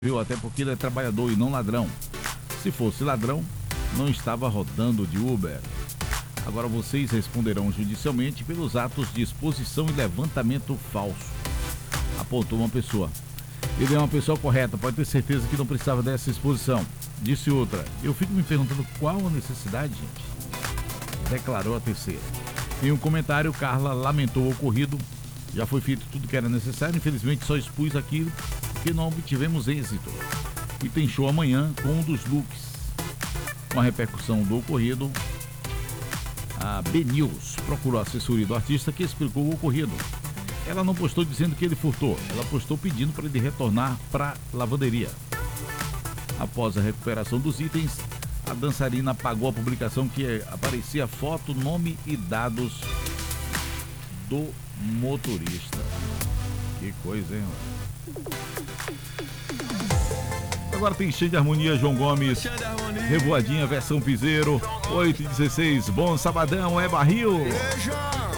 Viu? Até porque ele é trabalhador e não ladrão. Se fosse ladrão, não estava rodando de Uber. Agora vocês responderão judicialmente pelos atos de exposição e levantamento falso. Apontou uma pessoa. Ele é uma pessoa correta, pode ter certeza que não precisava dessa exposição. Disse outra. Eu fico me perguntando qual a necessidade, gente. Declarou a terceira. Em um comentário, Carla lamentou o ocorrido. Já foi feito tudo que era necessário, infelizmente só expus aquilo porque não obtivemos êxito. E tem show amanhã com um dos looks. Com a repercussão do ocorrido, a B-News procurou a assessoria do artista que explicou o ocorrido. Ela não postou dizendo que ele furtou, ela postou pedindo para ele retornar para a lavanderia. Após a recuperação dos itens, a dançarina apagou a publicação que aparecia foto, nome e dados do motorista. Que coisa, hein? Agora tem Cheio de Harmonia, João Gomes, Revoadinha, versão piseiro, 8h16, bom sabadão, é barril.